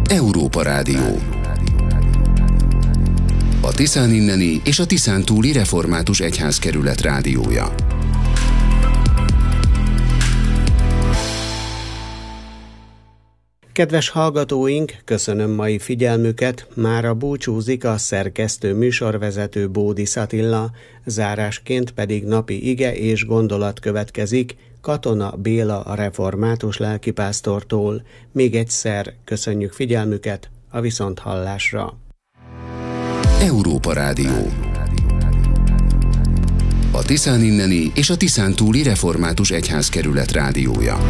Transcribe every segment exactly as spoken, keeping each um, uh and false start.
Európa Rádió. A Tiszán inneni és a Tiszán túli református egyházkerület rádiója. Kedves hallgatóink, köszönöm mai figyelmüket, mára búcsúzik a szerkesztő műsorvezető Bódis Attila, zárásként pedig napi ige és gondolat következik Katona Béla a református lelkipásztortól. Még egyszer köszönjük figyelmüket, a viszonthallásra. Európa Rádió. A Tiszán inneni és a Tiszán túli református egyházkerület rádiója.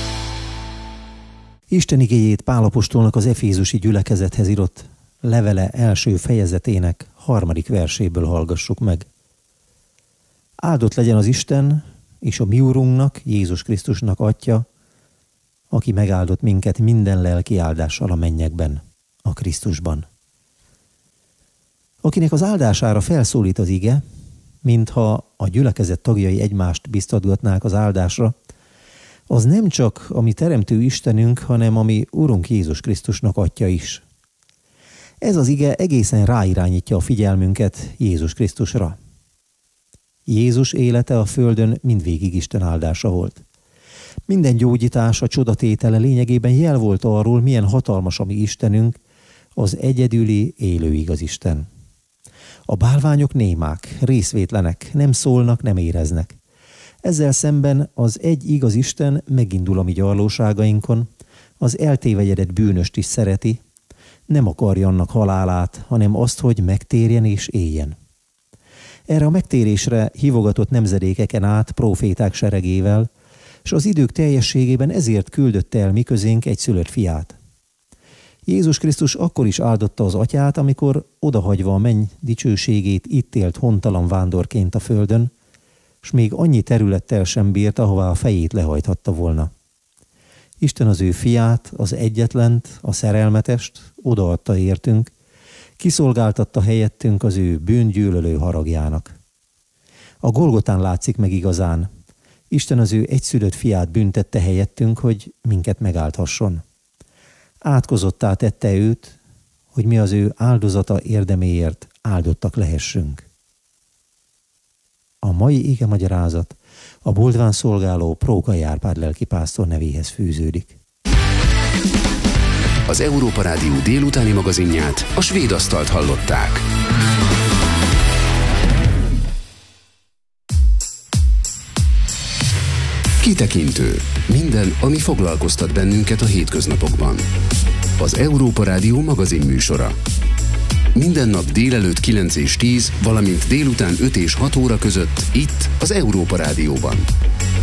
Isten igéjét Pál apostolnak az efézusi gyülekezethez írott levele első fejezetének harmadik verséből hallgassuk meg. Áldott legyen az Isten és a mi Urunknak, Jézus Krisztusnak Atya, aki megáldott minket minden lelki áldással a mennyekben, a Krisztusban. Akinek az áldására felszólít az ige, mintha a gyülekezet tagjai egymást biztatgatnák az áldásra, az nem csak a mi teremtő Istenünk, hanem a mi Urunk Jézus Krisztusnak Atya is. Ez az ige egészen ráirányítja a figyelmünket Jézus Krisztusra. Jézus élete a földön mindvégig Isten áldása volt. Minden gyógyítása, csodatétele lényegében jel volt arról, milyen hatalmas a mi Istenünk, az egyedüli, élő igaz Isten. A bálványok némák, részvétlenek, nem szólnak, nem éreznek. Ezzel szemben az egy igaz Isten megindul a mi gyarlóságainkon, az eltévelyedett bűnöst is szereti, nem akarja annak halálát, hanem azt, hogy megtérjen és éljen. Erre a megtérésre hívogatott nemzedékeken át próféták seregével, és az idők teljességében ezért küldött el mi közénk egyszülött fiát. Jézus Krisztus akkor is áldotta az atyát, amikor odahagyva a menny dicsőségét itt élt hontalan vándorként a földön, s még annyi területtel sem bírt, ahová a fejét lehajthatta volna. Isten az ő fiát, az egyetlent, a szerelmetest odaadta értünk, kiszolgáltatta helyettünk az ő bűngyűlölő haragjának. A Golgotán látszik meg igazán. Isten az ő egyszülött fiát büntette helyettünk, hogy minket megáldhasson. Átkozottá tette őt, hogy mi az ő áldozata érdeméért áldottak lehessünk. A mai ige magyarázat a Boldván szolgáló Prókai Árpád lelkipásztor nevéhez fűződik. Az Európa Rádió délutáni magazinját, a Svéd asztalt hallották. Kitekintő. Minden, ami foglalkoztat bennünket a hétköznapokban. Az Európa Rádió magazin műsora. Minden nap délelőtt kilenc és tíz, valamint délután öt és hat óra között itt az Európa Rádióban.